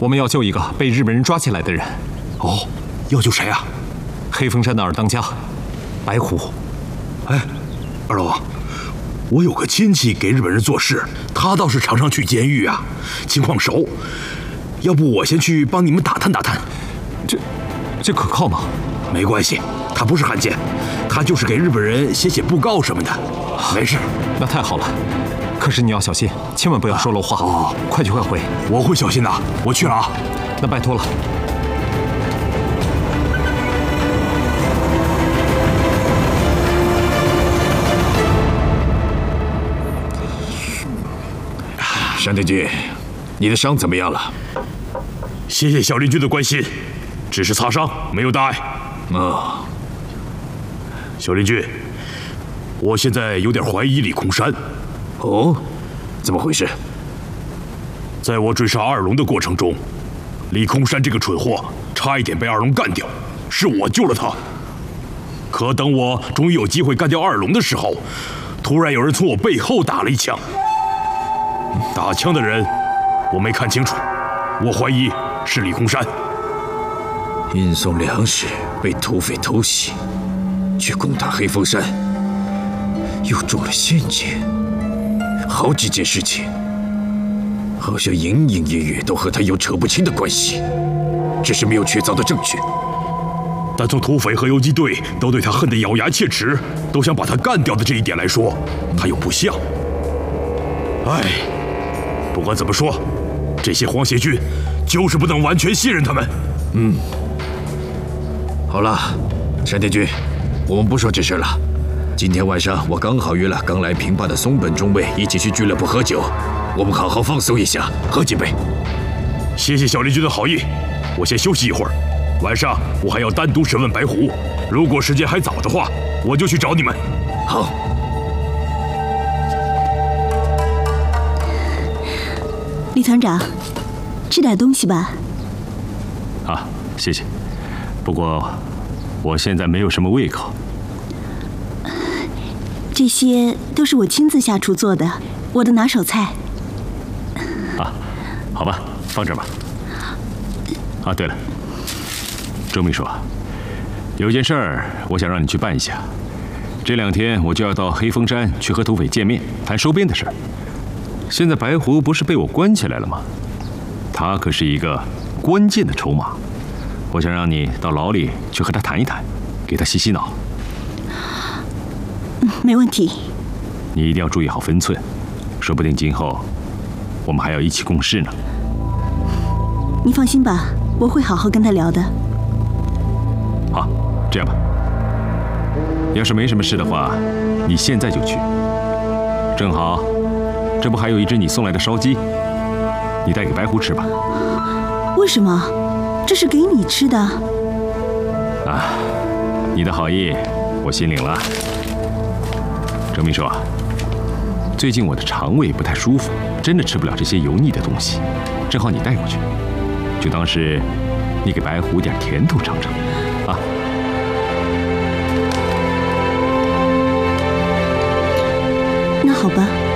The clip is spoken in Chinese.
我们要救一个被日本人抓起来的人。 哦，要救谁啊？ 黑风山的二当家，白狐。 哎，二老王，我有个亲戚给日本人做事，他倒是常常去监狱啊，情况熟。要不我先去帮你们打探打探。 这可靠吗？ 没关系，他不是汉奸，他就是给日本人写布告什么的，没事。 那太好了。可是你要小心，千万不要说漏话。 哦， 快去快回。 我会小心的，我去了啊。 那拜托了。 山田君，你的伤怎么样了？ 谢谢小邻居的关心，只是擦伤，没有大碍。 啊， 小邻居，我现在有点怀疑李空山。 哦，怎么回事？ 在我追杀二龙的过程中，李空山这个蠢货差一点被二龙干掉，是我救了他。可等我终于有机会干掉二龙的时候，突然有人从我背后打了一枪。打枪的人我没看清楚，我怀疑是李空山。 运送粮食被土匪偷袭，去攻打黑风山，又中了陷阱，好几件事情，好像隐隐约约都和他有扯不清的关系，只是没有确凿的证据。 但从土匪和游击队都对他恨得咬牙切齿，都想把他干掉的这一点来说，他又不像。哎，不管怎么说，这些皇协军就是不能完全信任他们。 好了，山田君，我们不说这事了。今天晚上我刚好约了刚来平坝的松本中尉一起去俱乐部喝酒，我们好好放松一下，喝几杯。 谢谢小邻居的好意，我先休息一会儿。晚上我还要单独审问白狐，如果时间还早的话，我就去找你们。 好。 李团长，吃点东西吧。 啊，谢谢。不过我现在没有什么胃口。 这些都是我亲自下厨做的，我的拿手菜。 啊，好吧，放这儿吧。啊，对了，周秘书，有件事儿我想让你去办一下。这2天我就要到黑风山去和土匪见面，谈收编的事儿。现在白狐不是被我关起来了吗？他可是一个关键的筹码。我想让你到牢里去和他谈一谈，给他洗洗脑。 没问题。 你一定要注意好分寸，说不定今后我们还要一起共事呢。 你放心吧，我会好好跟他聊的。 好，这样吧，要是没什么事的话，你现在就去。正好，这不还有一只你送来的烧鸡，你带给白狐吃吧。 为什么？这是给你吃的。 啊，你的好意我心领了。周秘书啊，最近我的肠胃不太舒服，真的吃不了这些油腻的东西，正好你带过去，就当是你给白狐点甜头尝尝啊。 那好吧。